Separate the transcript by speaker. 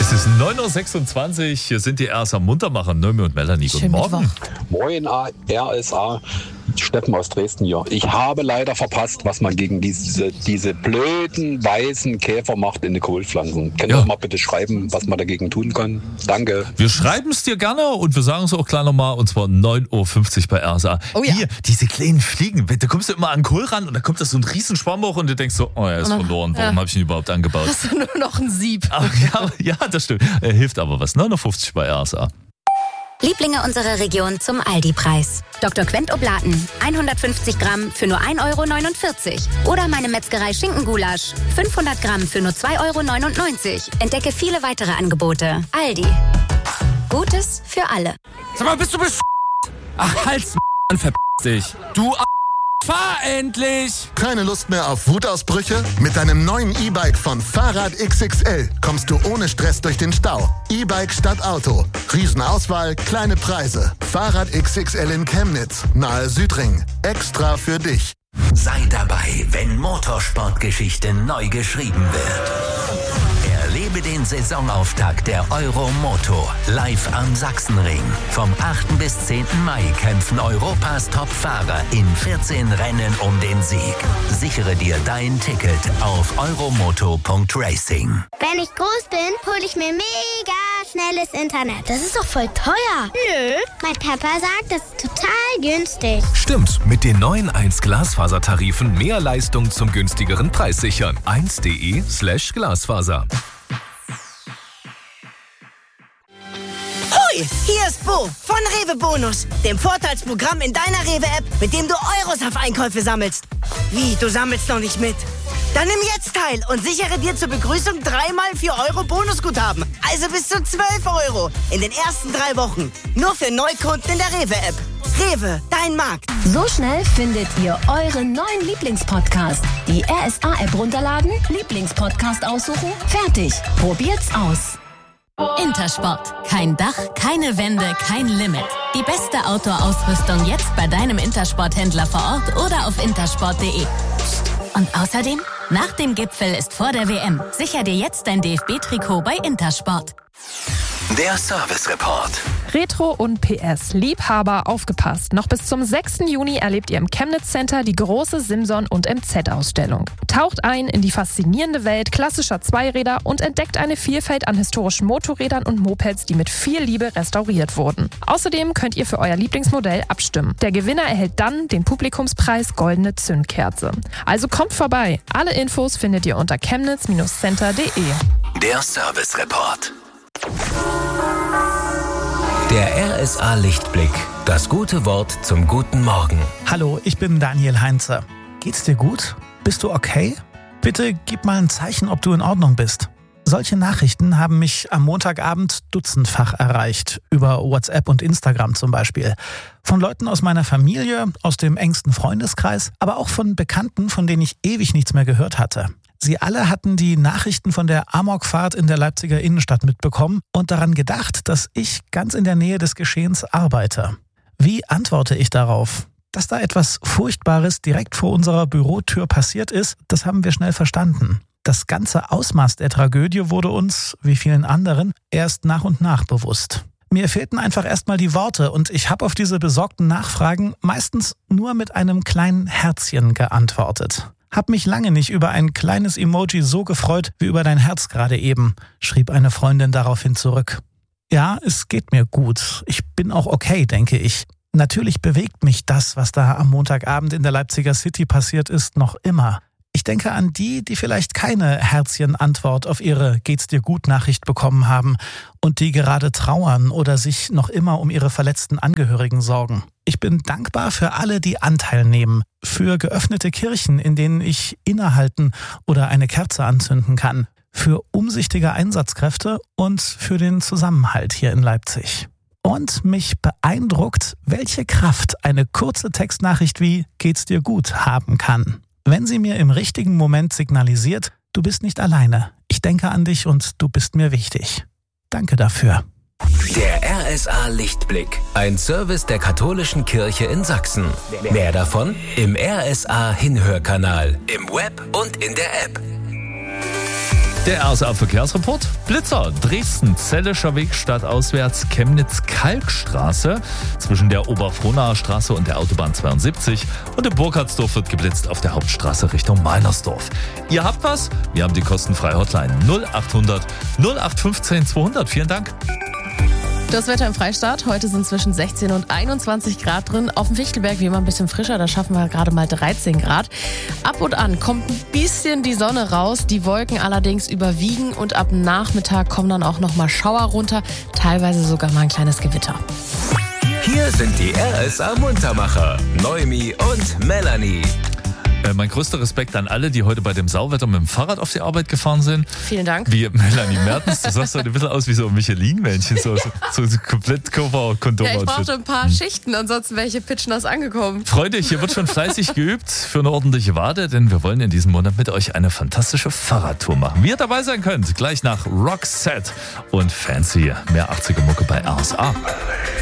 Speaker 1: Es ist 9.26 Uhr, hier sind die RSA Muntermacher, Noemi und Melanie. Guten Morgen.
Speaker 2: Moin, RSA. Steffen aus Dresden hier. Ich habe leider verpasst, was man gegen diese blöden, weißen Käfer macht in den Kohlpflanzen. Könnt ihr mal bitte schreiben, was man dagegen tun kann? Danke.
Speaker 1: Wir schreiben es dir gerne und wir sagen es auch gleich nochmal, und zwar 9.50 Uhr bei RSA.
Speaker 3: Oh ja.
Speaker 1: Hier, diese kleinen Fliegen, da kommst du immer an den Kohl ran und da kommt da so ein riesen Schwamm hoch und du denkst so, oh, er ist verloren, warum habe ich ihn überhaupt angebaut?
Speaker 3: Hast du nur noch ein Sieb.
Speaker 1: Ach, ja, das stimmt. Er hilft aber was. 9.50 Uhr bei RSA.
Speaker 4: Lieblinge unserer Region zum Aldi-Preis. Dr. Quent Oblaten, 150 Gramm für nur 1,49 €. Oder meine Metzgerei Schinkengulasch, 500 Gramm für nur 2,99 €. Entdecke viele weitere Angebote. Aldi. Gutes für alle.
Speaker 5: Sag mal, bist du Ach, halt's an, verpiss dich. Du fahr endlich!
Speaker 6: Keine Lust mehr auf Wutausbrüche? Mit deinem neuen E-Bike von Fahrrad XXL kommst du ohne Stress durch den Stau. E-Bike statt Auto. Riesenauswahl, kleine Preise. Fahrrad XXL in Chemnitz, nahe Südring. Extra für dich.
Speaker 7: Sei dabei, wenn Motorsportgeschichte neu geschrieben wird. Erlebe den Saisonauftakt der Euromoto live am Sachsenring. Vom 8. bis 10. Mai kämpfen Europas Top-Fahrer in 14 Rennen um den Sieg. Sichere dir dein Ticket auf euromoto.racing.
Speaker 8: Wenn ich groß bin, hole ich mir mega schnelles Internet. Das ist doch voll teuer. Nö, mein Papa sagt, das ist total günstig.
Speaker 9: Stimmt, mit den neuen 1-Glasfaser-Tarifen mehr Leistung zum günstigeren Preis sichern. 1.de/Glasfaser.
Speaker 10: Hoi, hier ist Bo von Rewe Bonus, dem Vorteilsprogramm in deiner Rewe-App, mit dem du Euros auf Einkäufe sammelst. Wie, du sammelst noch nicht mit? Dann nimm jetzt teil und sichere dir zur Begrüßung 3x 4 € Bonusguthaben. Also bis zu 12 € in den ersten 3 Wochen. Nur für Neukunden in der Rewe-App. Rewe, dein Markt.
Speaker 11: So schnell findet ihr euren neuen Lieblingspodcast. Die RSA-App runterladen, Lieblingspodcast aussuchen, fertig. Probiert's aus.
Speaker 12: Intersport. Kein Dach, keine Wände, kein Limit. Die beste Outdoor-Ausrüstung jetzt bei deinem Intersport-Händler vor Ort oder auf intersport.de. Und außerdem, nach dem Gipfel ist vor der WM. Sicher dir jetzt dein DFB-Trikot bei Intersport.
Speaker 7: Der Service Report.
Speaker 13: Retro und PS. Liebhaber, aufgepasst. Noch bis zum 6. Juni erlebt ihr im Chemnitz Center die große Simson und MZ-Ausstellung. Taucht ein in die faszinierende Welt klassischer Zweiräder und entdeckt eine Vielfalt an historischen Motorrädern und Mopeds, die mit viel Liebe restauriert wurden. Außerdem könnt ihr für euer Lieblingsmodell abstimmen. Der Gewinner erhält dann den Publikumspreis Goldene Zündkerze. Also kommt vorbei. Alle Infos findet ihr unter chemnitz-center.de.
Speaker 7: Der Service Report. Der RSA Lichtblick. Das gute Wort zum guten Morgen.
Speaker 14: Hallo, ich bin Daniel Heinze. Geht's dir gut? Bist du okay? Bitte gib mal ein Zeichen, ob du in Ordnung bist. Solche Nachrichten haben mich am Montagabend dutzendfach erreicht. Über WhatsApp und Instagram zum Beispiel. Von Leuten aus meiner Familie, aus dem engsten Freundeskreis, aber auch von Bekannten, von denen ich ewig nichts mehr gehört hatte. Sie alle hatten die Nachrichten von der Amokfahrt in der Leipziger Innenstadt mitbekommen und daran gedacht, dass ich ganz in der Nähe des Geschehens arbeite. Wie antworte ich darauf? Dass da etwas Furchtbares direkt vor unserer Bürotür passiert ist, das haben wir schnell verstanden. Das ganze Ausmaß der Tragödie wurde uns, wie vielen anderen, erst nach und nach bewusst. Mir fehlten einfach erstmal die Worte und ich habe auf diese besorgten Nachfragen meistens nur mit einem kleinen Herzchen geantwortet. Hab mich lange nicht über ein kleines Emoji so gefreut wie über dein Herz gerade eben, schrieb eine Freundin daraufhin zurück. Ja, es geht mir gut. Ich bin auch okay, denke ich. Natürlich bewegt mich das, was da am Montagabend in der Leipziger City passiert ist, noch immer. Ich denke an die, die vielleicht keine Herzchen-Antwort auf ihre Geht's-dir-gut-Nachricht bekommen haben und die gerade trauern oder sich noch immer um ihre verletzten Angehörigen sorgen. Ich bin dankbar für alle, die Anteil nehmen, für geöffnete Kirchen, in denen ich innehalten oder eine Kerze anzünden kann, für umsichtige Einsatzkräfte und für den Zusammenhalt hier in Leipzig. Und mich beeindruckt, welche Kraft eine kurze Textnachricht wie Geht's dir gut haben kann. Wenn sie mir im richtigen Moment signalisiert, du bist nicht alleine, ich denke an dich und du bist mir wichtig. Danke dafür.
Speaker 7: Der RSA Lichtblick, ein Service der katholischen Kirche in Sachsen. Mehr davon im RSA Hinhörkanal, im Web und in der App.
Speaker 1: Der RSA-Verkehrsreport. Blitzer, Dresden, Zellischer Weg stadtauswärts, Chemnitz-Kalkstraße zwischen der Oberfrohnaer Straße und der Autobahn 72 und in Burkhardsdorf wird geblitzt auf der Hauptstraße Richtung Meinersdorf. Ihr habt was? Wir haben die kostenfreie Hotline 0800 0815 200. Vielen Dank.
Speaker 3: Das Wetter im Freistaat. Heute sind zwischen 16 und 21 Grad drin. Auf dem Fichtelberg wie immer ein bisschen frischer. Da schaffen wir gerade mal 13 Grad. Ab und an kommt ein bisschen die Sonne raus. Die Wolken allerdings überwiegen. Und ab Nachmittag kommen dann auch noch mal Schauer runter. Teilweise sogar mal ein kleines Gewitter.
Speaker 9: Hier sind die RSA-Muntermacher. Noemi und Melanie.
Speaker 1: Mein größter Respekt an alle, die heute bei dem Sauwetter mit dem Fahrrad auf die Arbeit gefahren sind.
Speaker 3: Vielen Dank.
Speaker 1: Wie Melanie Mertens, du sahst heute ein bisschen aus wie so ein Michelin-Männchen, so komplett Körper-Kondom-Outfit.
Speaker 3: Ja, ich brauchte ein paar Schichten, ansonsten wäre ich hier pitschnass angekommen.
Speaker 1: Freut euch, hier wird schon fleißig geübt für eine ordentliche Wade, denn wir wollen in diesem Monat mit euch eine fantastische Fahrradtour machen. Wie ihr dabei sein könnt, gleich nach Roxette und Fancy. Mehr 80er Mucke bei RSA.